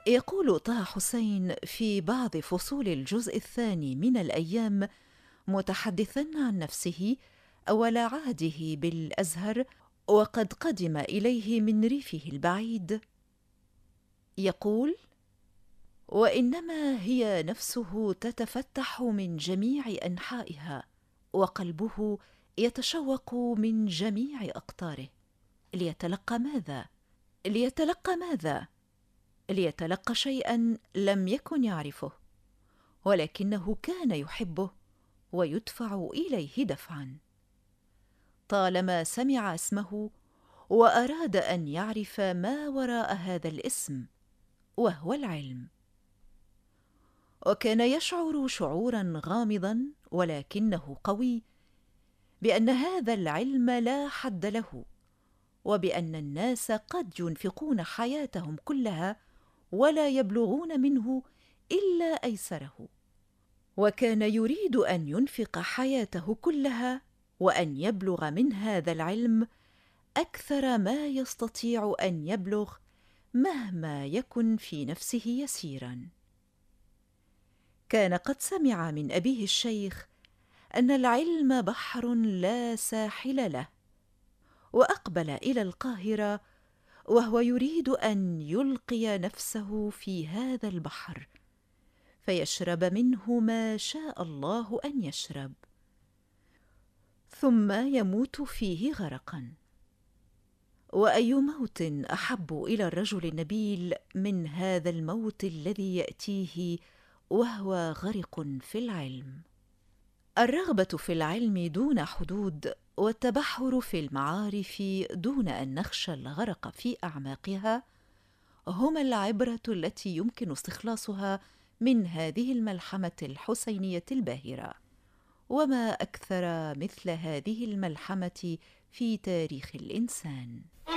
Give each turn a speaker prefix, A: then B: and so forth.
A: يقول طه حسين في بعض فصول الجزء الثاني من الأيام، متحدثا عن نفسه أول عهده بالأزهر وقد قدم إليه من ريفه البعيد، يقول: وإنما هي نفسه تتفتح من جميع أنحائها، وقلبه يتشوق من جميع أقطاره. ليتلقى ماذا؟ ليتلقى ماذا؟ ليتلقى شيئا لم يكن يعرفه، ولكنه كان يحبه ويدفع إليه دفعا. طالما سمع اسمه وأراد أن يعرف ما وراء هذا الاسم، وهو العلم. وكان يشعر شعورا غامضا ولكنه قوي بأن هذا العلم لا حد له، وبأن الناس قد ينفقون حياتهم كلها ولا يبلغون منه إلا أيسره، وكان يريد أن ينفق حياته كلها وأن يبلغ من هذا العلم أكثر ما يستطيع أن يبلغ، مهما يكن في نفسه يسيرا. كان قد سمع من أبيه الشيخ أن العلم بحر لا ساحل له، وأقبل إلى القاهرة وهو يريد أن يلقي نفسه في هذا البحر فيشرب منه ما شاء الله أن يشرب، ثم يموت فيه غرقا. وأي موت أحب إلى الرجل النبيل من هذا الموت الذي يأتيه وهو غرق في العلم؟ الرغبة في العلم دون حدود، والتبحر في المعارف دون أن نخشى الغرق في أعماقها، هما العبرة التي يمكن استخلاصها من هذه الملحمة الحسينية الباهرة. وما أكثر مثل هذه الملحمة في تاريخ الإنسان.